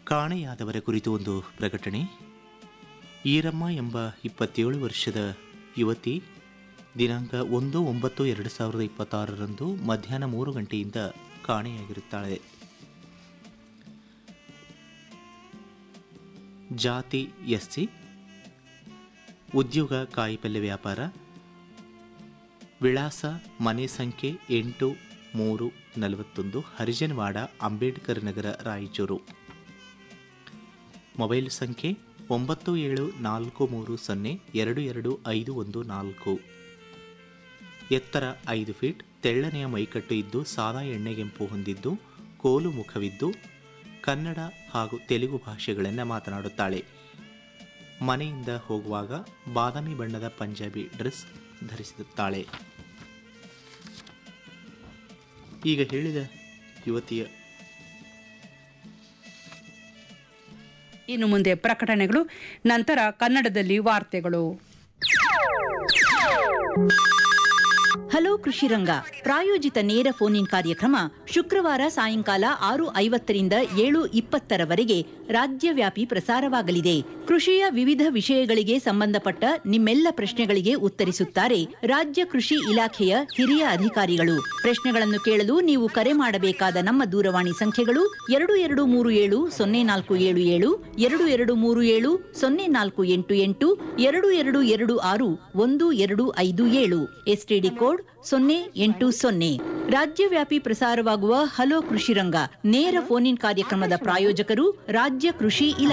ಕಾಣೆಯಾದವರ ಕುರಿತು ಒಂದು ಪ್ರಕಟಣೆ. ಈರಮ್ಮ ಎಂಬ 27 ವರ್ಷದ ಯುವತಿ ದಿನಾಂಕ 1/9/2026 ಮಧ್ಯಾಹ್ನ 3 ಗಂಟೆಯಿಂದ ಕಾಣೆಯಾಗಿರುತ್ತಾಳೆ. ಜಾತಿ ಎಸ್ಸಿ, ಉದ್ಯೋಗ ಕಾಯಿಪಲ್ಯ ವ್ಯಾಪಾರ, ವಿಳಾಸ ಮನೆ ಸಂಖ್ಯೆ 8-3-41 ಹರಿಜನವಾಡ, ಅಂಬೇಡ್ಕರ್ ನಗರ, ರಾಯಚೂರು. ಮೊಬೈಲ್ ಸಂಖ್ಯೆ 9743022514. ಎತ್ತರ 5 ಫೀಟ್, ತೆಳ್ಳನೆಯ ಮೈಕಟ್ಟು ಇದ್ದು ಸಾದಾ ಎಣ್ಣೆಗೆಂಪು ಹೊಂದಿದ್ದು ಕೋಲು ಮುಖವಿದ್ದು ಕನ್ನಡ ಹಾಗೂ ತೆಲುಗು ಭಾಷೆಗಳನ್ನು ಮಾತನಾಡುತ್ತಾಳೆ. ಮನೆಯಿಂದ ಹೋಗುವಾಗ ಬಾದಾಮಿ ಬಣ್ಣದ ಪಂಜಾಬಿ ಡ್ರೆಸ್ ಧರಿಸಿರುತ್ತಾಳೆ. ಈಗ ಹೇಳಿದ ಯುವತಿಯ ಇನ್ನು ಮುಂದೆ ಪ್ರಕಟಣೆಗಳು, ನಂತರ ಕನ್ನಡದಲ್ಲಿ ವಾರ್ತೆಗಳು. ಹಲೋ ಕೃಷಿರಂಗ ಪ್ರಾಯೋಜಿತ ನೇರ ಫೋನ್ ಇನ್ ಕಾರ್ಯಕ್ರಮ ಶುಕ್ರವಾರ ಸಾಯಂಕಾಲ 6:50ರಿಂದ 7:20 ರಾಜ್ಯವ್ಯಾಪಿ ಪ್ರಸಾರವಾಗಲಿದೆ. ಕೃಷಿಯ ವಿವಿಧ ವಿಷಯಗಳಿಗೆ ಸಂಬಂಧಪಟ್ಟ ನಿಮ್ಮೆಲ್ಲ ಪ್ರಶ್ನೆಗಳಿಗೆ ಉತ್ತರಿಸುತ್ತಾರೆ ರಾಜ್ಯ ಕೃಷಿ ಇಲಾಖೆಯ ಹಿರಿಯ ಅಧಿಕಾರಿಗಳು. ಪ್ರಶ್ನೆಗಳನ್ನು ಕೇಳಲು ನೀವು ಕರೆ ಮಾಡಬೇಕಾದ ನಮ್ಮ ದೂರವಾಣಿ ಸಂಖ್ಯೆಗಳು 2237-0477, 2237-0488, 2226-1257, ಎಸ್ಟಿಡಿ ಕೋಡ್ 080. ರಾಜ್ಯವ್ಯಾಪಿ ಪ್ರಸಾರವಾಗುವ ಹಲೋ ಕೃಷಿರಂಗ ನೇರ ಫೋನ್ ಇನ್ ಕಾರ್ಯಕ್ರಮದ ಪ್ರಾಯೋಜಕರು ರಾಜ್ಯ ಕೃಷಿ ಇಲಾಖೆ.